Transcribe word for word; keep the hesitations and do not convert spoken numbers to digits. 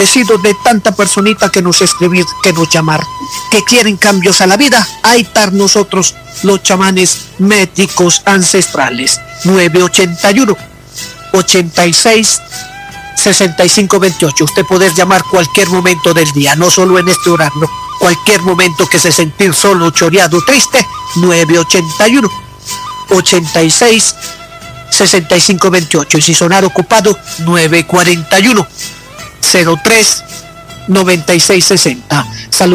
agradecidos de tanta personita que nos escribir, que nos llamar, que quieren cambios a la vida. Ahí están nosotros, los chamanes médicos ancestrales. nueve ochenta y uno, ochenta y seis, sesenta y cinco veintiocho. Usted puede llamar cualquier momento del día, no solo en este horario. Cualquier momento que se sentir solo, choreado, triste. nueve ochenta y uno, ochenta y seis, sesenta y cinco veintiocho. Y si sonar ocupado, nueve cuarenta y uno, cero tres, noventa y seis sesenta. Salud.